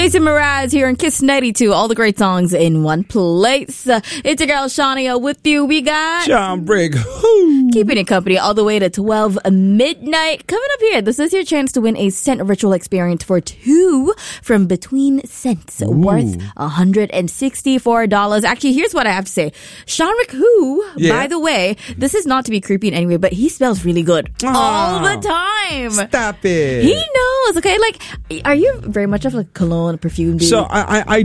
Jason Mraz here on Kiss 92. All the great songs in one place. It's your girl Shania with you. We got John Brigg. Keeping it company all the way to 12 midnight. Coming up here, this is your chance to win a scent ritual experience for two from Between Scents, worth $164. Actually, here's what I have to say. Shanrik Hu, by the way, this is not to be creepy in any way, but he smells really good all the time. Stop it. He knows, okay? Like, are you very much of a cologne, perfume dude? So I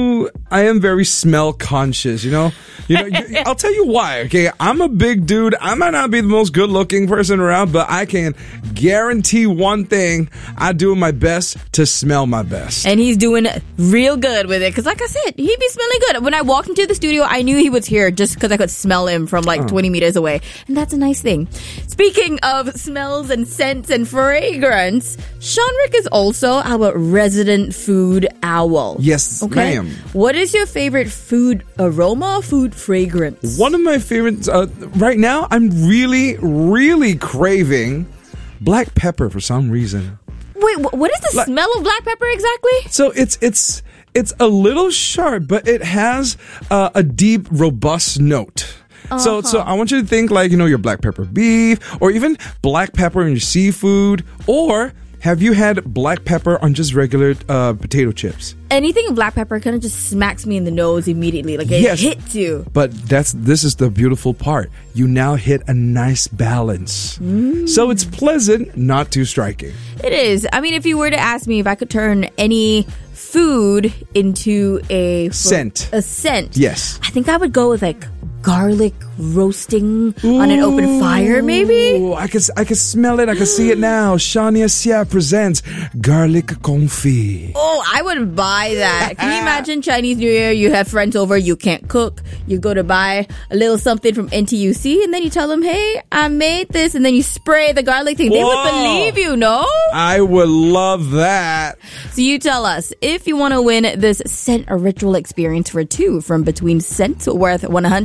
am very smell conscious, you know? I'll tell you why, okay? I'm a big dude. I might not be the most good looking person around, but I can guarantee one thing. I do my best to smell my best. And he's doing real good with it. Because like I said, he'd be smelling good. When I walked into the studio, I knew he was here just because I could smell him from like 20 meters away. And that's a nice thing. Speaking of smells and scents and fragrance, Shanrik is also our resident food owl. Yes, ma'am. What is your favorite food aroma, food fragrance? One of my favorites, right now, I'm really, really craving black pepper for some reason. Wait, what is the smell of black pepper exactly? So it's a little sharp, but it has a deep, robust note. So I want you to think like, your black pepper beef, or even black pepper in your seafood, or have you had black pepper on just regular potato chips? Anything in black pepper kind of just smacks me in the nose immediately. Like it hits you. But this is the beautiful part. You now hit a nice balance. So it's pleasant, not too striking. It is. I mean, if you were to ask me if I could turn any food into a scent, yes, I think I would go with like garlic roasting on an open fire, maybe? I can smell it. I can see it now. Shania Sia presents garlic confit. Oh, I would buy that. Can you imagine Chinese New Year? You have friends over, you can't cook. You go to buy a little something from NTUC, and then you tell them, hey, I made this, and then you spray the garlic thing. They would believe you, no? I would love that. So you tell us, if you want to win this scent ritual experience for two from Between Scents, worth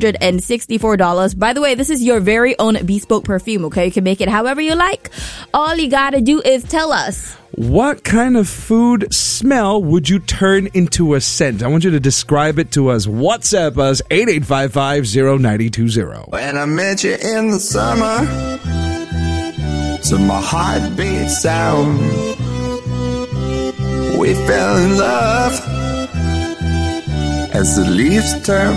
$164. By the way, this is your very own bespoke perfume, okay? You can make it however you like. All you gotta do is tell us. What kind of food smell would you turn into a scent? I want you to describe it to us. WhatsApp us 8855-0920. When I met you in the summer, to my heartbeat sound, we fell in love as the leaves turn